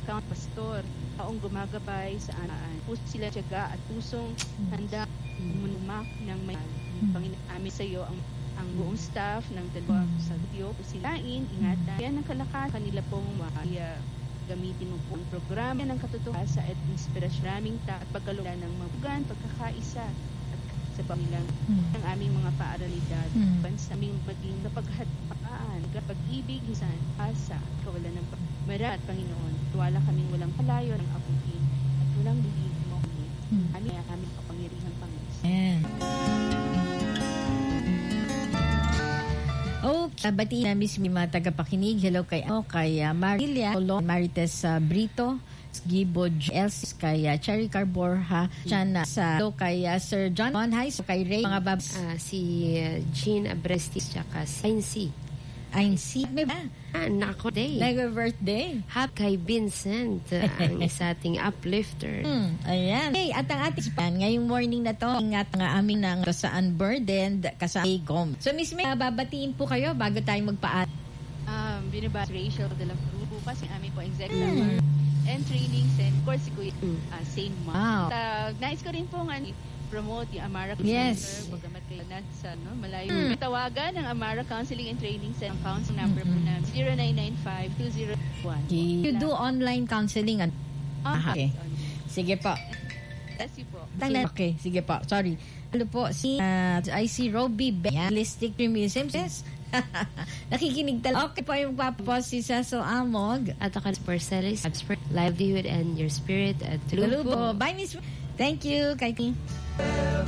count pastor, taong gumagabay sa anaan. Puso sila tiyaga at pusong handa umunumak ng may Panginoon amin sa iyo ang buong staff ng dalawa sa Diyo, silain, ingatan, yan ang kalakas kanila pong gamitin mo po ang programa ng katotohanan at inspirasyon raming at pagkalooban ng mabugan, pagkakaisa at sa pamilang ng aming mga paaralidad, bansa aming maging napaghatpaan, pag-ibig, hisan, asa, kawalan ng marat, Panginoon. Tuwala kaming walang palayo ng apuhin at walang bigig mo kami. Aming kapangyarihan, Panginoon. Okay, batiin namin si mga tagapakinig. Hello kay Marilia, Marites Brito, Gibo Elsis, kay Cherry Carborha, Chana sa hello kay Sir John Hi, so kay Ray, mga babs, si Jean Abrestis, tsaka si Ainsi, may ba? Nako day. Nag-birthday. Happy kay Vincent, ang isa ating uplifter. Ayan. Hey, at ang ating span, ngayong morning na to, ingat nga aming nang sa Unburdened kasama Gom. So, Miss May, babatiin po kayo bago tayo magpaat. Binabas Rachel de la Cruz, bukas yung aming po executive and training and of course si Kuya Saint Mark. Wow. Nais ko rin po nga promote yung Amara Yes. Center, bagamat kayo sa malayo. May tawagan ng Amara Counseling and Training Center. Ang council number po namin 0995-201. You do online counseling. Okay. Sige po. Yes, you po. Okay, sige po. Sorry. Hello po, si I see Robbie Holistic Museum. Yes. Nakikinig talaga. Okay po yung papapost si Cecil Amog. At ako for Celis, expert livelihood and your spirit at Tulubo. Bye, Miss. Thank you, Kaiki.